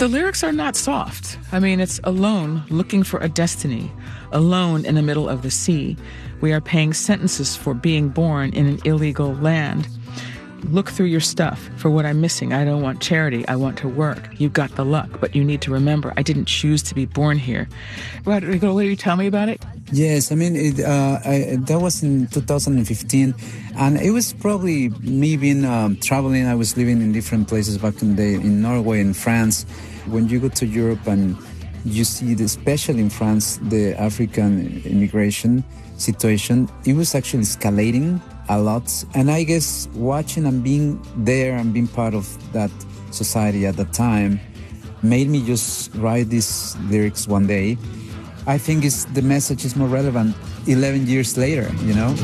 the lyrics are not soft. I mean, it's alone, looking for a destiny, alone in the middle of the sea. We are paying sentences for being born in an illegal land. Look through your stuff for what I'm missing. I don't want charity. I want to work. You've got the luck, but you need to remember, I didn't choose to be born here. Rodrigo, will you tell me about it? Yes, I mean, that was in 2015, and it was probably me being traveling. I was living in different places back in the day, in Norway and France. When you go to Europe and you see, especially in France, the African immigration situation, it was actually escalating a lot. And I guess watching and being there and being part of that society at that time made me just write these lyrics one day. I think the message is more relevant 11 years later, you know?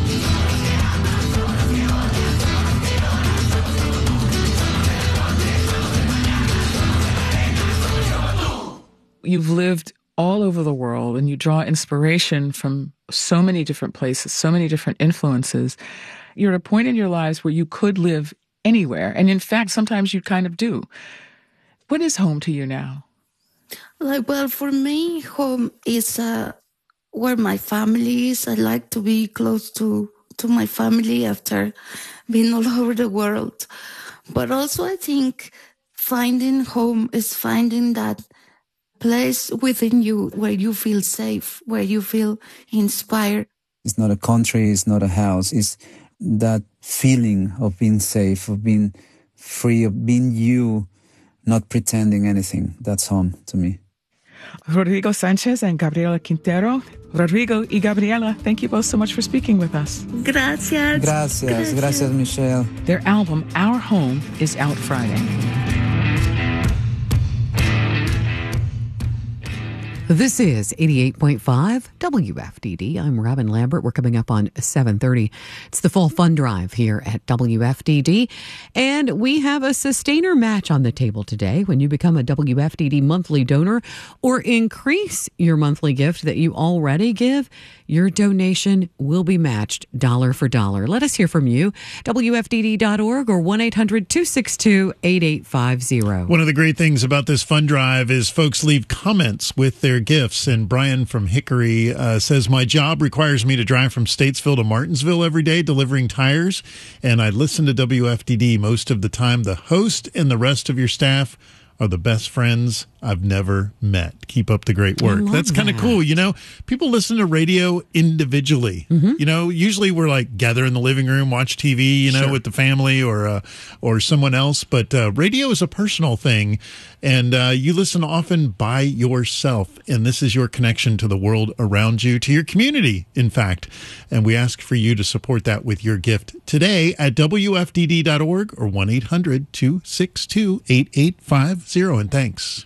You've lived all over the world and you draw inspiration from so many different places, so many different influences. You're at a point in your lives where you could live anywhere. And in fact, sometimes you kind of do. What is home to you now? Well, for me, home is where my family is. I like to be close to my family after being all over the world. But also I think finding home is finding that place within you where you feel safe, where you feel inspired. It's not a country, it's not a house. It's that feeling of being safe, of being free, of being you, not pretending anything. That's home to me. Rodrigo Sanchez and Gabriela Quintero. Rodrigo y Gabriela, thank you both so much for speaking with us. Gracias. Gracias, Michelle. Their album, Our Home, is out Friday. This is 88.5 WFDD. I'm Robin Lambert. We're coming up on 7:30. It's the Fall Fund Drive here at WFDD. And we have a sustainer match on the table today. When you become a WFDD monthly donor or increase your monthly gift that you already give, your donation will be matched dollar for dollar. Let us hear from you. WFDD.org or 1-800-262-8850. One of the great things about this fund drive is folks leave comments with their gifts. And Brian from Hickory says, my job requires me to drive from Statesville to Martinsville every day delivering tires. And I listen to WFDD most of the time. The host and the rest of your staff are the best friends I've never met. Keep up the great work. That's kind of cool. You know, people listen to radio individually. Mm-hmm. You know, usually we're like gather in the living room, watch TV, you know, with the family or someone else. But radio is a personal thing. And you listen often by yourself. And this is your connection to the world around you, to your community, in fact. And we ask for you to support that with your gift today at WFDD.org or 1-800-262-8850. And thanks.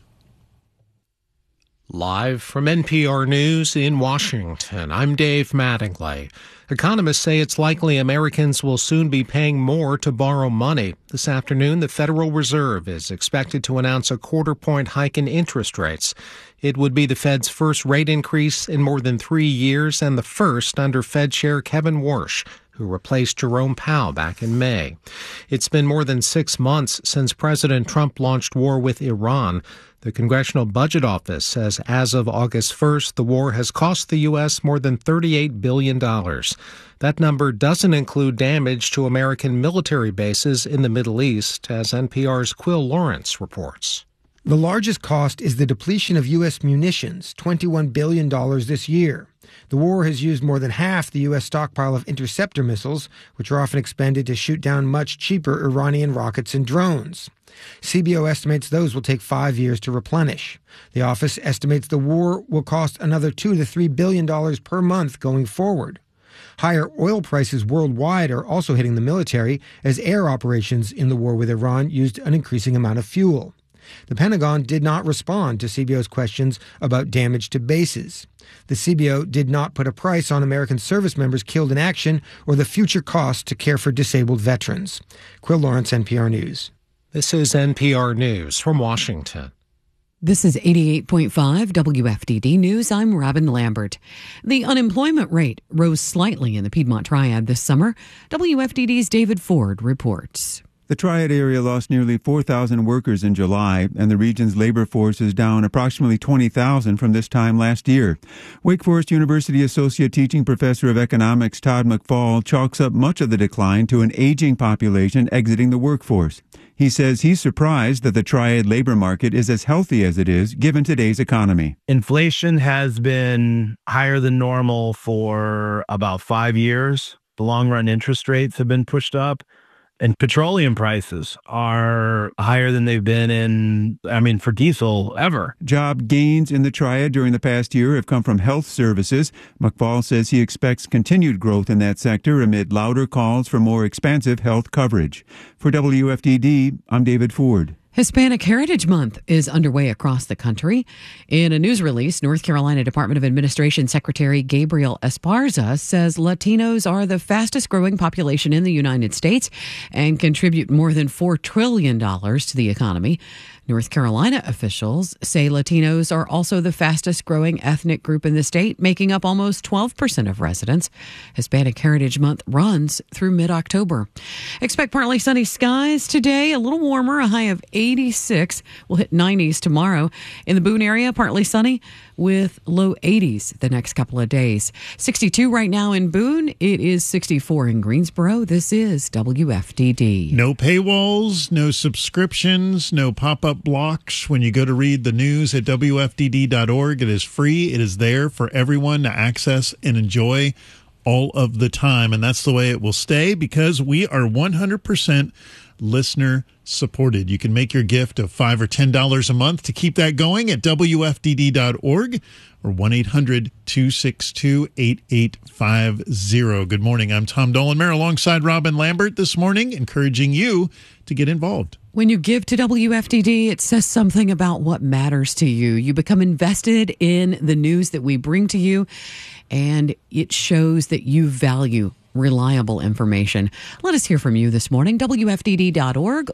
Live from NPR News in Washington, I'm Dave Mattingly. Economists say it's likely Americans will soon be paying more to borrow money. This afternoon, the Federal Reserve is expected to announce a quarter-point hike in interest rates. It would be the Fed's first rate increase in more than 3 years and the first under Fed Chair Kevin Warsh, who replaced Jerome Powell back in May. It's been more than 6 months since President Trump launched war with Iran. The Congressional Budget Office says as of August 1st, the war has cost the U.S. more than $38 billion. That number doesn't include damage to American military bases in the Middle East, as NPR's Quill Lawrence reports. The largest cost is the depletion of U.S. munitions, $21 billion this year. The war has used more than half the U.S. stockpile of interceptor missiles, which are often expended to shoot down much cheaper Iranian rockets and drones. CBO estimates those will take 5 years to replenish. The office estimates the war will cost another $2 to $3 billion per month going forward. Higher oil prices worldwide are also hitting the military as air operations in the war with Iran used an increasing amount of fuel. The Pentagon did not respond to CBO's questions about damage to bases. The CBO did not put a price on American service members killed in action or the future cost to care for disabled veterans. Quill Lawrence, NPR News. This is NPR News from Washington. This is 88.5 WFDD News. I'm Robin Lambert. The unemployment rate rose slightly in the Piedmont Triad this summer. WFDD's David Ford reports. The Triad area lost nearly 4,000 workers in July, and the region's labor force is down approximately 20,000 from this time last year. Wake Forest University Associate Teaching Professor of Economics Todd McFall chalks up much of the decline to an aging population exiting the workforce. He says he's surprised that the Triad labor market is as healthy as it is, given today's economy. Inflation has been higher than normal for about 5 years. The long-run interest rates have been pushed up. And petroleum prices are higher than they've been for diesel ever. Job gains in the Triad during the past year have come from health services. McFall says he expects continued growth in that sector amid louder calls for more expansive health coverage. For WFDD, I'm David Ford. Hispanic Heritage Month is underway across the country. In a news release, North Carolina Department of Administration Secretary Gabriel Esparza says Latinos are the fastest growing population in the United States and contribute more than $4 trillion to the economy. North Carolina officials say Latinos are also the fastest growing ethnic group in the state, making up almost 12% of residents. Hispanic Heritage Month runs through mid-October. Expect partly sunny skies today, a little warmer, a high of 86. We'll hit 90s tomorrow. In the Boone area, partly sunny with low 80s the next couple of days. 62 right now in Boone. It is 64 in Greensboro. This is WFDD. No paywalls, no subscriptions, no pop-up blocks. When you go to read the news at WFDD.org, it is free. It is there for everyone to access and enjoy all of the time. And that's the way it will stay because we are 100% listener supported. You can make your gift of $5 or $10 a month to keep that going at WFDD.org or 1-800-262-8850. Good morning. I'm Tom Dolan-Mayer alongside Robin Lambert this morning, encouraging you to get involved. When you give to WFDD, it says something about what matters to you. You become invested in the news that we bring to you, and it shows that you value reliable information. Let us hear from you this morning. WFDD.org,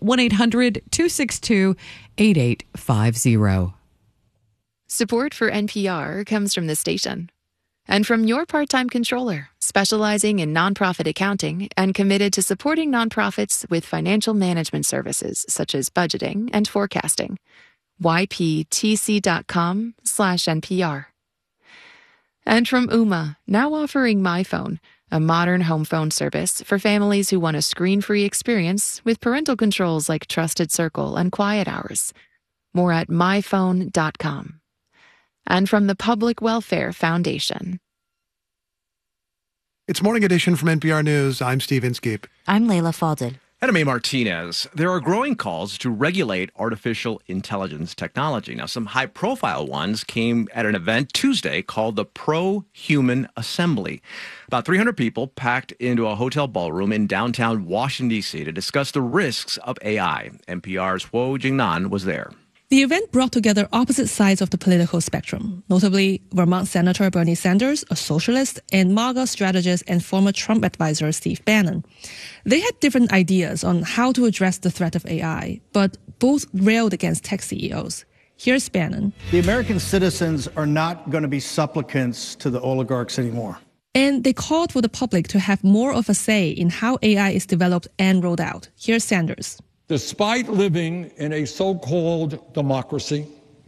1-800-262-8850. Support for NPR comes from the station and from your part-time controller, specializing in nonprofit accounting and committed to supporting nonprofits with financial management services such as budgeting and forecasting. YPTC.com/NPR. And from Ooma, now offering MyPhone, a modern home phone service for families who want a screen-free experience with parental controls like Trusted Circle and Quiet Hours. More at myphone.com. And from the Public Welfare Foundation. It's Morning Edition from NPR News. I'm Steve Inskeep. I'm Layla Falded. And I'm A. Martinez. There are growing calls to regulate artificial intelligence technology. Now, some high-profile ones came at an event Tuesday called the Pro-Human Assembly. About 300 people packed into a hotel ballroom in downtown Washington, D.C. to discuss the risks of AI. NPR's Huo Jingnan was there. The event brought together opposite sides of the political spectrum, notably Vermont Senator Bernie Sanders, a socialist, and MAGA strategist and former Trump advisor Steve Bannon. They had different ideas on how to address the threat of AI, but both railed against tech CEOs. Here's Bannon. The American citizens are not going to be supplicants to the oligarchs anymore. And they called for the public to have more of a say in how AI is developed and rolled out. Here's Sanders. Despite living in a so-called democracy,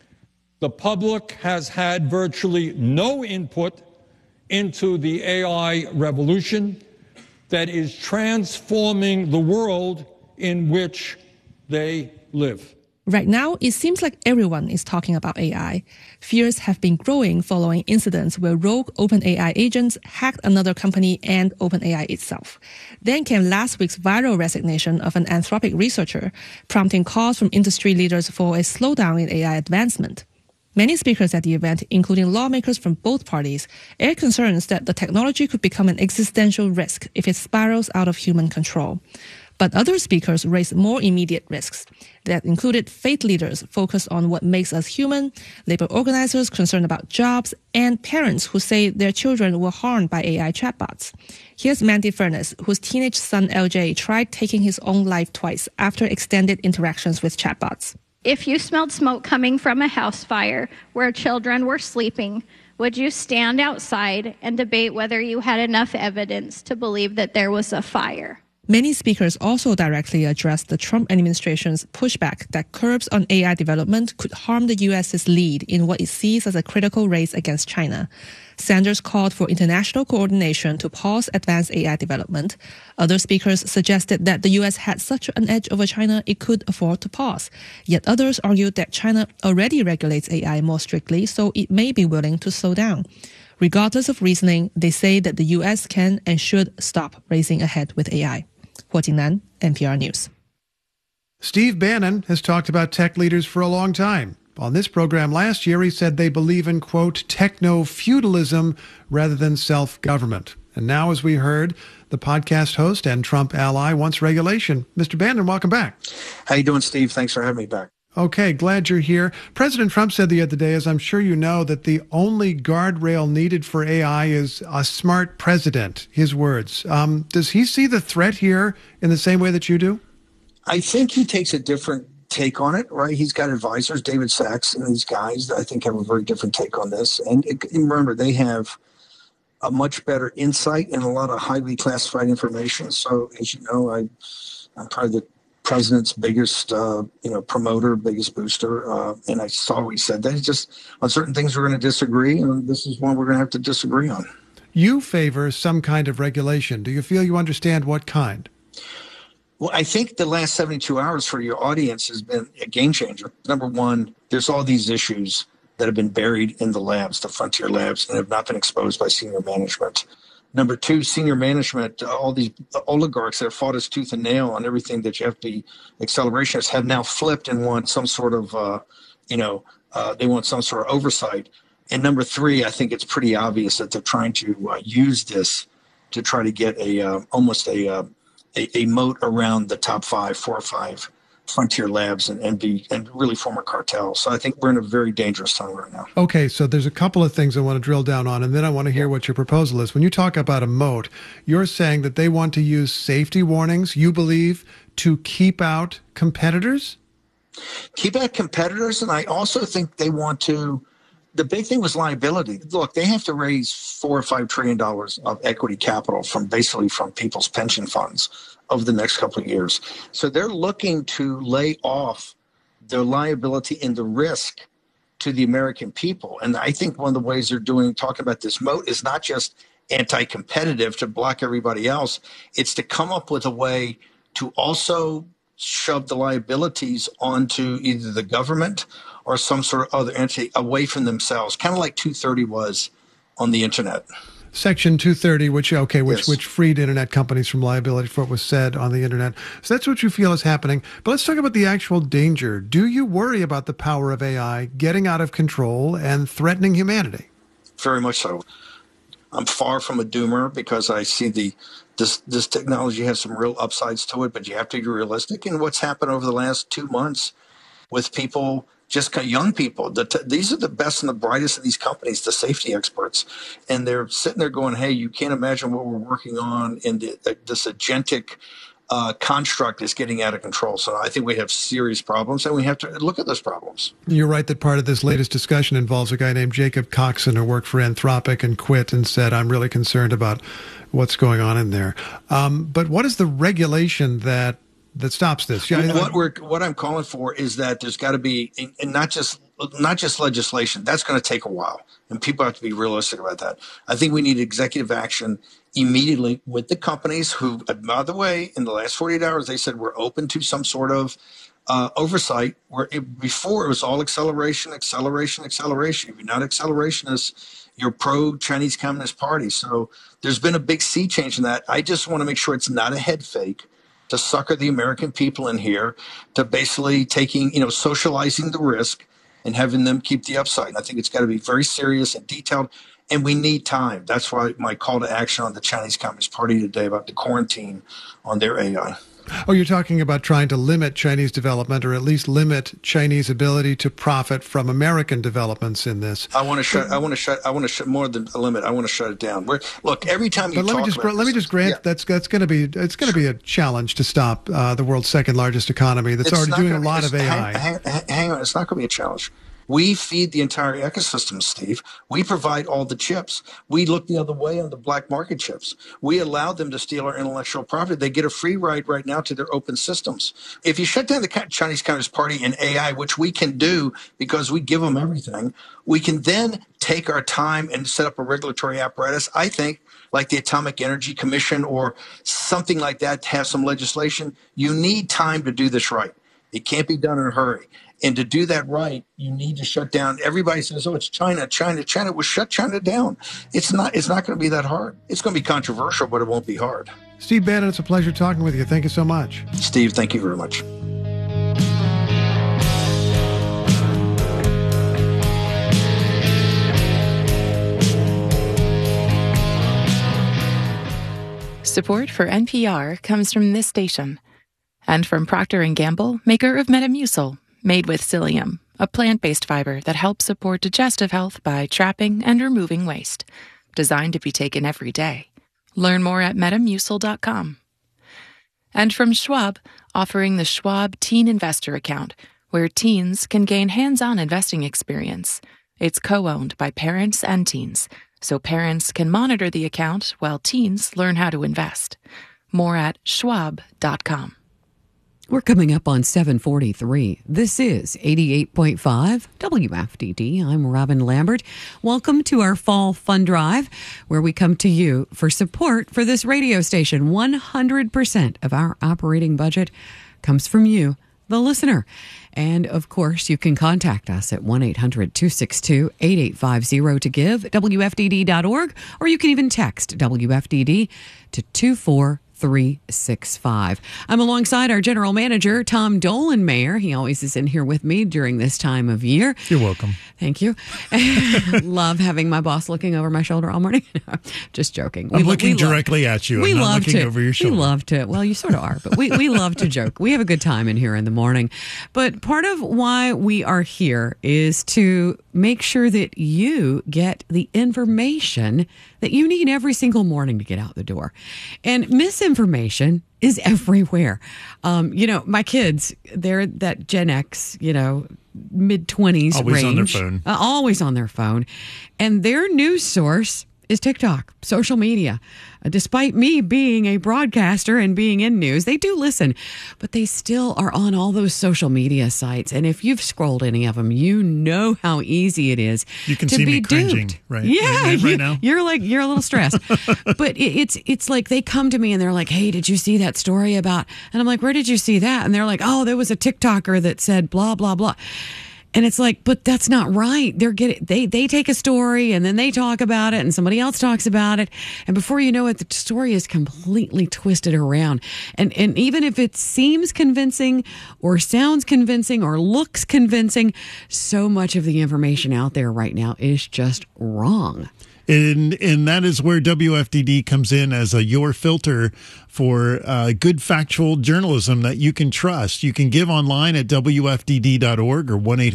the public has had virtually no input into the AI revolution that is transforming the world in which they live. Right now, it seems like everyone is talking about AI. Fears have been growing following incidents where rogue OpenAI agents hacked another company and OpenAI itself. Then came last week's viral resignation of an Anthropic researcher, prompting calls from industry leaders for a slowdown in AI advancement. Many speakers at the event, including lawmakers from both parties, aired concerns that the technology could become an existential risk if it spirals out of human control. But other speakers raised more immediate risks that included faith leaders focused on what makes us human, labor organizers concerned about jobs, and parents who say their children were harmed by AI chatbots. Here's Mandy Furness, whose teenage son LJ tried taking his own life twice after extended interactions with chatbots. If you smelled smoke coming from a house fire where children were sleeping, would you stand outside and debate whether you had enough evidence to believe that there was a fire? Many speakers also directly addressed the Trump administration's pushback that curbs on AI development could harm the U.S.'s lead in what it sees as a critical race against China. Sanders called for international coordination to pause advanced AI development. Other speakers suggested that the U.S. had such an edge over China it could afford to pause. Yet others argued that China already regulates AI more strictly, so it may be willing to slow down. Regardless of reasoning, they say that the U.S. can and should stop racing ahead with AI. Huo Jingnan, NPR News. Steve Bannon has talked about tech leaders for a long time. On this program last year, he said they believe in, quote, techno-feudalism rather than self-government. And now, as we heard, the podcast host and Trump ally wants regulation. Mr. Bannon, welcome back. How you doing, Steve? Thanks for having me back. Okay, glad you're here. President Trump said the other day, as I'm sure you know, that the only guardrail needed for AI is a smart president, his words. Does he see the threat here in the same way that you do? I think he takes a different take on it, right? He's got advisors, David Sachs and these guys that I think have a very different take on this. And remember, they have a much better insight and a lot of highly classified information. So as you know, I'm probably the president's biggest, promoter, biggest booster. And I saw what he said. That just on certain things we're going to disagree, and this is one we're going to have to disagree on. You favor some kind of regulation. Do you feel you understand what kind? Well, I think the last 72 hours for your audience has been a game changer. Number one, there's all these issues that have been buried in the labs, the frontier labs, and have not been exposed by senior management. Number two, senior management, all these oligarchs that have fought us tooth and nail on everything that you have to be accelerationists have now flipped and want some sort of, they want some sort of oversight. And number three, I think it's pretty obvious that they're trying to use this to try to get almost a moat around the top 4 or 5 frontier labs and really form a cartel. So I think we're in a very dangerous time right now. Okay, so there's a couple of things I want to drill down on, and then I want to hear what your proposal is. When you talk about a moat, you're saying that they want to use safety warnings, you believe, to keep out competitors? Keep out competitors, and I also think they want to. The big thing was liability. Look, they have to raise $4 or $5 trillion of equity capital from people's pension funds over the next couple of years. So they're looking to lay off their liability and the risk to the American people. And I think one of the ways they're talking about this moat is not just anti-competitive to block everybody else. It's to come up with a way to also shove the liabilities onto either the government or some sort of other entity away from themselves, kind of like 230 was on the internet. Section 230, which Yes. which freed internet companies from liability for what was said on the internet. So that's what you feel is happening. But let's talk about the actual danger. Do you worry about the power of AI getting out of control and threatening humanity? Very much so. I'm far from a doomer because I see this technology has some real upsides to it, but you have to be realistic. And what's happened over the last 2 months with people, just young people, these are the best and the brightest of these companies, the safety experts. And they're sitting there going, hey, you can't imagine what we're working on in this agentic construct is getting out of control. So I think we have serious problems, and we have to look at those problems. You're right that part of this latest discussion involves a guy named Jacob Coxon who worked for Anthropic and quit and said, I'm really concerned about what's going on in there. But what is the regulation that stops this? What I'm calling for is that there's got to be, and not just legislation. That's going to take a while, and people have to be realistic about that. I think we need executive action immediately with the companies who, by the way, in the last 48 hours, they said we're open to some sort of oversight. Before it was all acceleration. If you're not accelerationists, you're pro-Chinese Communist Party. So there's been a big sea change in that. I just want to make sure it's not a head fake to sucker the American people in here, to basically socializing the risk and having them keep the upside. And I think it's got to be very serious and detailed, and we need time. That's why my call to action on the Chinese Communist Party today about the quarantine on their AI. Oh, you're talking about trying to limit Chinese development, or at least limit Chinese ability to profit from American developments in this. I want to shut more than a limit. I want to shut it down. Look, every time you let me just grant that's going to be a challenge to stop the world's second largest economy that's already doing a lot of AI. Hang on, it's not going to be a challenge. We feed the entire ecosystem, Steve. We provide all the chips. We look the other way on the black market chips. We allow them to steal our intellectual property. They get a free ride right now to their open systems. If you shut down the Chinese Communist Party and AI, which we can do because we give them everything, we can then take our time and set up a regulatory apparatus, I think, like the Atomic Energy Commission or something like that, to have some legislation. You need time to do this right. It can't be done in a hurry. And to do that right, you need to shut down. Everybody says, oh, it's China, China, China. Well, shut China down. It's not going to be that hard. It's going to be controversial, but it won't be hard. Steve Bannon, it's a pleasure talking with you. Thank you so much. Steve, thank you very much. Support for NPR comes from this station and from Procter & Gamble, maker of Metamucil, made with psyllium, a plant-based fiber that helps support digestive health by trapping and removing waste. Designed to be taken every day. Learn more at metamucil.com. And from Schwab, offering the Schwab Teen Investor Account, where teens can gain hands-on investing experience. It's co-owned by parents and teens, so parents can monitor the account while teens learn how to invest. More at schwab.com. We're coming up on 7:43. This is 88.5 WFDD. I'm Robin Lambert. Welcome to our Fall Fund Drive, where we come to you for support for this radio station. 100% of our operating budget comes from you, the listener. And, of course, you can contact us at 1-800-262-8850 to give, WFDD.org, or you can even text WFDD to 24365. I'm alongside our general manager, Tom Dolan-Mayer. He always is in here with me during this time of year. You're welcome. Thank you. Love having my boss looking over my shoulder all morning. Just joking. I'm looking directly at you. I'm not looking over your shoulder. We love to. Well, you sort of are, but we love to joke. We have a good time in here in the morning. But part of why we are here is to make sure that you get the information that you need every single morning to get out the door. And misinformation is everywhere. My kids, they're that Gen X, mid-20s always range. On their phone. Always on their phone. And their news source is TikTok, social media. Despite me being a broadcaster and being in news, they do listen, but they still are on all those social media sites. And if you've scrolled any of them, you know how easy it is you can to see be me cringing, duped. Right? Yeah, right now. You're a little stressed. But it's like they come to me and they're like, hey, did you see that story about? And I'm like, where did you see that? And they're like, oh, there was a TikToker that said blah, blah, blah. And it's like, but that's not right. They take a story and then they talk about it and somebody else talks about it. And before you know it, the story is completely twisted around. And even if it seems convincing or sounds convincing or looks convincing, so much of the information out there right now is just wrong. And that is where WFDD comes in as your filter for good factual journalism that you can trust. You can give online at WFDD.org or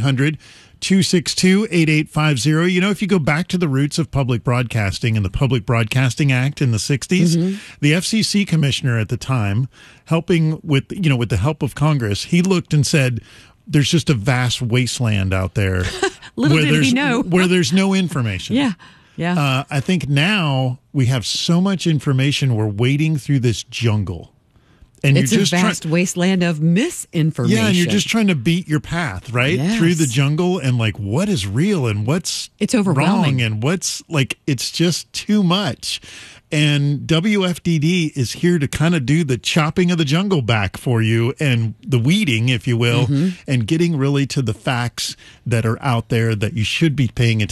1-800-262-8850. If you go back to the roots of public broadcasting and the Public Broadcasting Act in the 60s, the FCC commissioner at the time, helping with the help of Congress, he looked and said, there's just a vast wasteland out there Little did he know. where there's no information. Yeah. Yeah. I think now we have so much information. We're wading through this jungle. And it's you're just a vast wasteland of misinformation. Yeah, and you're just trying to beat your path, right? Yes. Through the jungle and what is real and what's overwhelming. wrong and what's it's just too much. And WFDD is here to kind of do the chopping of the jungle back for you and the weeding, if you will, and getting really to the facts that are out there that you should be paying attention